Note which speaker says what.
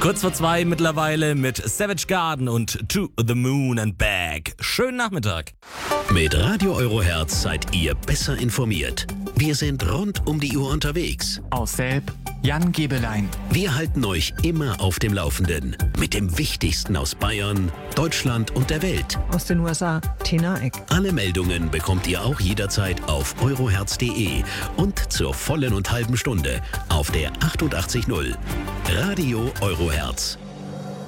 Speaker 1: Kurz vor 2 mittlerweile mit Savage Garden und To the Moon and Back. Schönen Nachmittag.
Speaker 2: Mit Radio Eurohertz seid ihr besser informiert. Wir sind rund um die Uhr unterwegs.
Speaker 3: Aus Selb, Jan Gebelein.
Speaker 2: Wir halten euch immer auf dem Laufenden. Mit dem Wichtigsten aus Bayern, Deutschland und der Welt.
Speaker 4: Aus den USA, Tina Eck.
Speaker 2: Alle Meldungen bekommt ihr auch jederzeit auf eurohertz.de und zur vollen und halben Stunde auf der 88.0. Radio Eurohertz.